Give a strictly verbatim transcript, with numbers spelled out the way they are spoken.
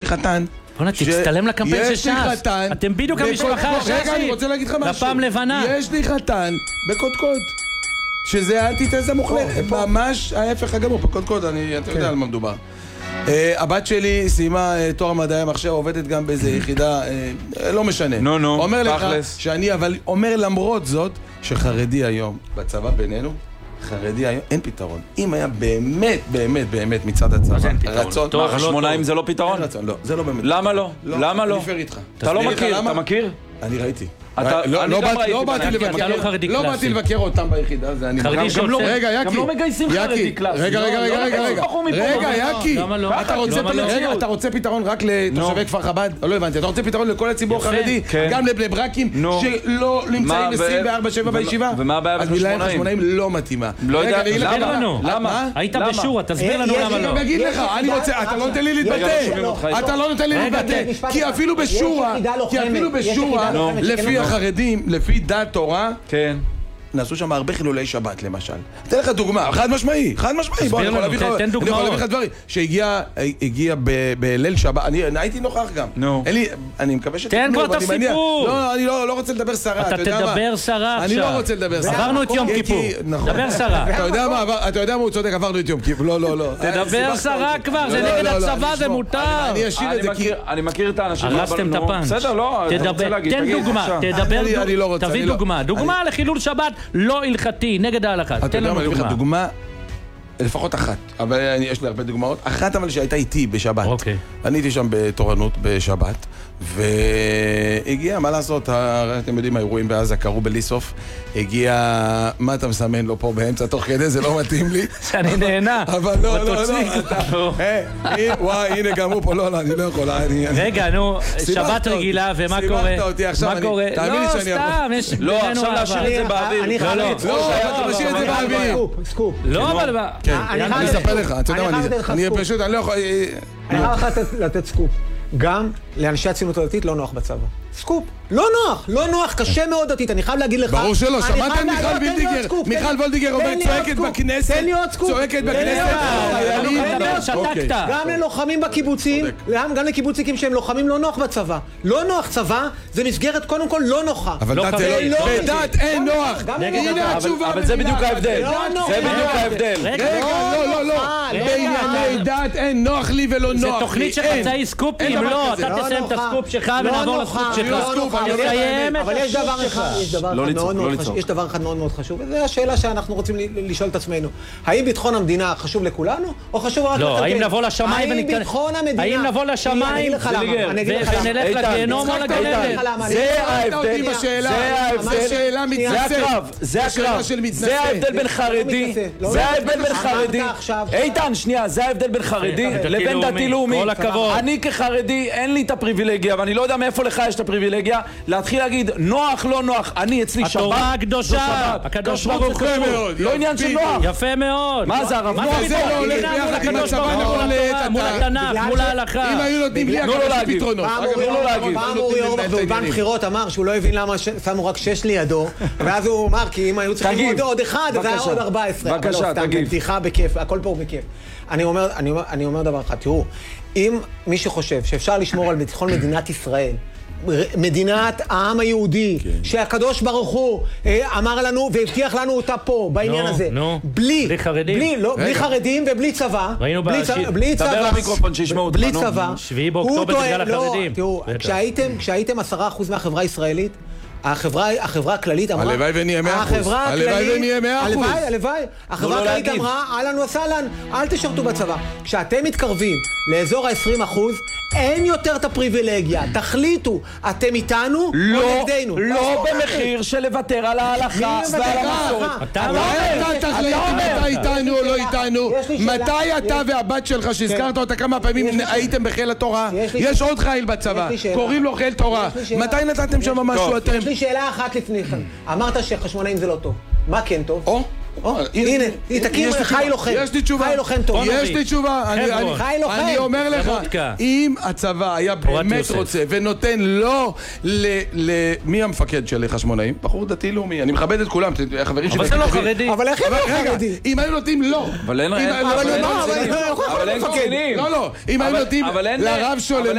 חתן. תצטלם לקמפיין של ש"ס. אתם בדיוק המשפחה הש"סית. רגע, אני רוצה להגיד לך משהו. לפעם לבנה. יש לי חתן בקודקוד. שזה האנטיתזה מוחלטת. ממש ההפך הגמור. בקודקוד, אתה יודע על מה מדובר. הבת שלי סיימה תואר מדעי המחשב, עובדת גם באיזה יחידה, לא משנה. נו, נו, אומר לך שאני, אבל אומר למרות זאת, שחרדי היום, בצבא בינינו, חרדי היום, אין פתרון. אם היה באמת, באמת, באמת מצד הצבא, רצון... מה, חשמונאים זה לא פתרון? אין רצון, לא, זה לא באמת. למה לא? למה לא? אני פר איתך. אתה לא מכיר, אתה מכיר? אני ראיתי. לא באתי לבקר אותם ביחידה, רגע, יקי, גם לא מגייסים חרדי קלאסי. רגע, רגע, רגע, רגע, רגע, יקי, אתה רוצה פתרון רק לתושבי כפר חב"ד? לא הבנתי, אתה רוצה פתרון לכל הציבור החרדי, גם לבני ברקים שלא נמצאים עשרים וארבע שבע בישיבה? ומה הבעיה בחשמונאים? אז חשמונאים לא מתאימה. לא יודע, למה? למה? היית בשורה, תסביר לנו למה לא. אני אגיד לך, אתה לא נותן לי להתבטא, אתה לא נותן לי להתבטא, כי אפילו בשורה, כי אפילו בשורה, לפי החרדים, לפי דת תורה, כן. נעשו שם הרבה חילולי שבת, למשל. אתן לך דוגמה, חד משמעי, חד משמעי. תסביר לנו, תן דוגמאות. אני יכול להביא לך דברים. שהגיע בליל שבת, אני הייתי נוכח גם. נו. אני מקווה שתתנו. תן כבר את הסיפור. לא, אני לא רוצה לדבר שרה. אתה תדבר שרה עכשיו. אני לא רוצה לדבר שרה. עברנו את יום כיפור. דבר שרה. אתה יודע מה הוא צודק, עברנו את יום כיפור. לא, לא, לא. תדבר שרה כבר, זה נגד הצבא, זה מותר. אני אשאיר את זה כי... אני מכיר את האנשים. הרסתם את הפאנץ'. בסדר, לא, תן דוגמה, תדבר, תביא דוגמה. דוגמה לחילול שבת לא הלכתי, נגד ההלכה. אתה יודע מה, אני אביא לך דוגמה, לפחות אחת, אבל יש לי הרבה דוגמאות. אחת אבל שהייתה איתי בשבת. אוקיי. אני הייתי שם בתורנות בשבת, והגיע, מה לעשות, אתם יודעים, האירועים בעזה קרו בלי סוף. הגיע, מה אתה מסמן לו פה באמצע תוך כדי, זה לא מתאים לי. שאני נהנה. אבל לא, לא, לא. וואי, הנה גם הוא פה, לא, לא, אני לא יכול. רגע, נו, שבת רגילה, ומה קורה? סיבכת אותי עכשיו, תאמין לי שאני... לא, סתם, יש... לא, עכשיו להשאיר את זה באוויר. לא, לא. לא, אתה משאיר את זה באוויר. סקופ. לא, אבל... כן, אני אספר לך, אתה יודע מה, אני פשוט, אני לא יכול... אני יכול לתת סקופ. גם לאנשי הציונות הדתית לא נוח בצבא. סקופ. לא נוח, לא נוח, קשה מאוד דתית, אני חייב להגיד לך... ברור שלא, שמעת מיכל וולדיגר, מיכל וולדיגר צועקת בכנסת, תן לי עוד סקופ, צועקת בכנסת, גם ללוחמים בקיבוצים, גם לקיבוציקים שהם לוחמים לא נוח בצבא. לא נוח צבא, זה מסגרת קודם כל לא נוחה. אבל בדת אין נוח, הנה התשובה. אבל זה בדיוק ההבדל, זה בדיוק ההבדל. רגע, לא, לא, לא, בענייני דת אין נוח לי ולא נוח לי. זה תוכנית שחצאי סקופים, לא, אתה תסיים את הסקופ שלך ונעבור לסקופ שלך. אבל יש דבר אחד, יש דבר אחד מאוד מאוד חשוב, וזו השאלה שאנחנו רוצים לשאול את עצמנו. האם ביטחון המדינה חשוב לכולנו, או חשוב רק לא, האם נבוא לשמיים האם ביטחון המדינה... האם נבוא לשמיים ונלך לגיהנום או לגננת? זה ההבדל, זה ההבדל, זה הקרב, זה הקרב, זה ההבדל בין חרדי, זה ההבדל בין חרדי, איתן, שנייה, זה ההבדל בין חרדי לבין דתי לאומי. אני כחרדי, אין לי את הפריבילגיה, ואני לא יודע מאיפה לך יש את הפריבילגיה, להתחיל להגיד, נוח, לא נוח, אני אצלי שבת. התורה הקדושה, הקדוש ברוך הוא. לא עניין של נוח. יפה מאוד. מה זה הרב? מה זה לא הולך ביחד עם הצבא נולד, מול התנ"ך, מול ההלכה. אם היו נותנים לי הקדוש פתרונות. פעם אורי אורבך באולפן בחירות אמר שהוא לא הבין למה שמו רק שש לידו, ואז הוא אמר, כי אם היו צריכים עוד אחד, זה היה עוד ארבע עשרה. בבקשה, תגיב. פתיחה בכיף, הכל פה בכיף. אני אומר דבר אחד, תראו, אם מי שחושב שאפשר לשמור על ביטחון מדינת ישראל, מדינת העם היהודי, שהקדוש ברוך הוא אמר לנו והבטיח לנו אותה פה, בעניין הזה. בלי חרדים. בלי חרדים ובלי צבא. בלי צבא. דבר למיקרופון שישמעו אותך. בלי צבא. שביעי באוקטובר בגלל החרדים. תראו, כשהייתם עשרה אחוז מהחברה הישראלית, החברה, החברה הכללית אמרה... הלוואי ונהיה מאה אחוז. הלוואי ונהיה מאה אחוז. הלוואי, הלוואי. החברה הכללית אמרה, אהלן וסהלן, אל תשרתו בצבא. כשאתם מתקרבים לאזור ה-עשרים אחוז, אין יותר את הפריבילגיה. תחליטו, אתם איתנו או נגדנו. לא במחיר של לוותר על ההלכה ועל המסורת. אתה תחליט אם אתה איתנו או לא איתנו. מתי אתה והבת שלך, שהזכרת אותה כמה פעמים, הייתם בחיל התורה? יש עוד חיל בצבא, קוראים לו חיל תורה. מתי נתתם שם משהו אתם? יש לי שאלה אחת לפני כן. אמרת שחשמונאים זה לא טוב. מה כן טוב? או? הנה, תקים חי לוחם. יש לי תשובה. חי לוחם טוב. יש לי תשובה. אני אומר לך, אם הצבא היה באמת רוצה ונותן לא למי המפקד של חשמונאים, בחור דתי לאומי, אני מכבד את כולם, חברים שלי. אבל זה לא חרדי. אבל איך הם לא חרדי? אם היו נותנים לא. אבל אין אבל קצינים. לא, לא. אם היו נותנים לרב שולם